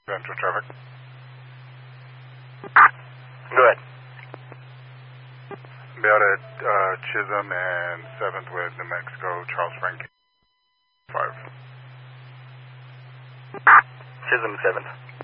Central traffic. Go ahead. Be out at Chisholm and 7th with New Mexico, Charles Frank 5. Chisholm 7th.